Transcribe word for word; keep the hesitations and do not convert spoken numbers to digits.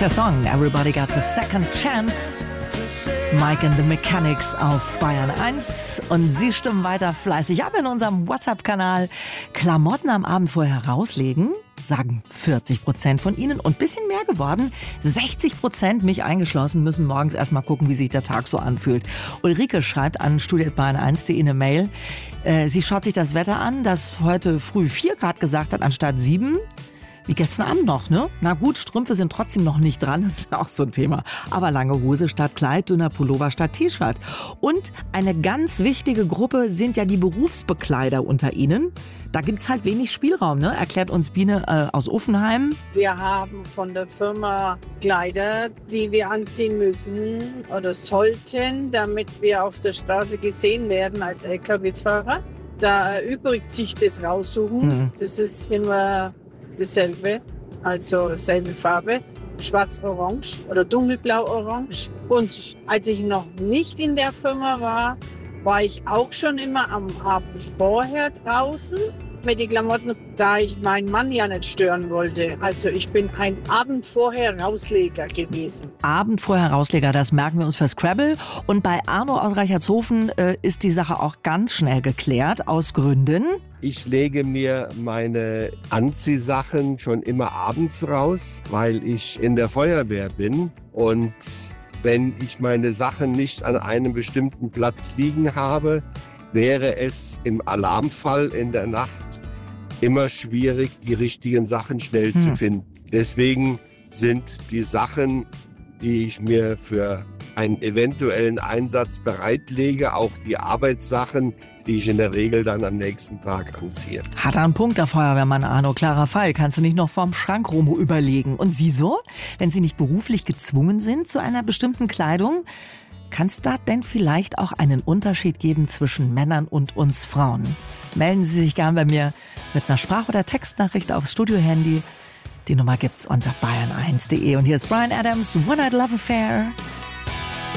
Der Song Everybody Got a Second Chance. Mike and the Mechanics auf Bayern eins. Und Sie stimmen weiter fleißig ab in unserem WhatsApp-Kanal. Klamotten am Abend vorher rauslegen, sagen vierzig Prozent von Ihnen. Und ein bisschen mehr geworden, sechzig Prozent, mich eingeschlossen, müssen morgens erstmal gucken, wie sich der Tag so anfühlt. Ulrike schreibt an studio at bayern eins punkt de eine Mail. Äh, sie schaut sich das Wetter an, das heute früh vier Grad gesagt hat, anstatt sieben. Wie gestern Abend noch, ne? Na gut, Strümpfe sind trotzdem noch nicht dran, das ist ja auch so ein Thema. Aber lange Hose statt Kleid, dünner Pullover statt T-Shirt. Und eine ganz wichtige Gruppe sind ja die Berufsbekleider unter Ihnen. Da gibt's halt wenig Spielraum, ne? Erklärt uns Biene äh, aus Offenheim. Wir haben von der Firma Kleider, die wir anziehen müssen oder sollten, damit wir auf der Straße gesehen werden als L K W-Fahrer. Da erübrigt sich das Raussuchen. Mhm. Das ist immer dasselbe, also selbe Farbe, schwarz-orange oder dunkelblau-orange. Und als ich noch nicht in der Firma war, war ich auch schon immer am Abend vorher draußen mit den Klamotten, da ich meinen Mann ja nicht stören wollte. Also ich bin ein Abend vorher Rausleger gewesen. Abend vorher Rausleger, das merken wir uns für Scrabble. Und bei Arno aus Reichertshofen äh, ist die Sache auch ganz schnell geklärt, aus Gründen. Ich lege mir meine Anziehsachen schon immer abends raus, weil ich in der Feuerwehr bin. Und wenn ich meine Sachen nicht an einem bestimmten Platz liegen habe, wäre es im Alarmfall in der Nacht immer schwierig, die richtigen Sachen schnell hm. zu finden. Deswegen sind die Sachen, die ich mir für einen eventuellen Einsatz bereitlege, auch die Arbeitssachen, die ich in der Regel dann am nächsten Tag anziehe. Hat er einen Punkt, der Feuerwehrmann Arno. Klarer Fall. Kannst du nicht noch vorm Schrank rum überlegen. Und Sie so? Wenn Sie nicht beruflich gezwungen sind zu einer bestimmten Kleidung, kann es da denn vielleicht auch einen Unterschied geben zwischen Männern und uns Frauen? Melden Sie sich gern bei mir mit einer Sprach- oder Textnachricht aufs Studio-Handy. Die Nummer gibt's unter bayern eins punkt de. Und hier ist Bryan Adams, One Night Love Affair.